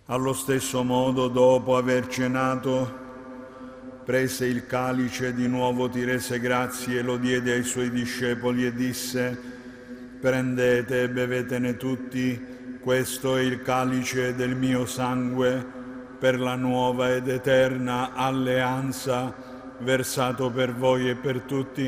Allo stesso modo, dopo aver cenato, prese il calice, di nuovo ti rese grazie, lo diede ai suoi discepoli e disse: prendete e bevetene tutti, questo è il calice del mio sangue per la nuova ed eterna alleanza, versato per voi e per tutti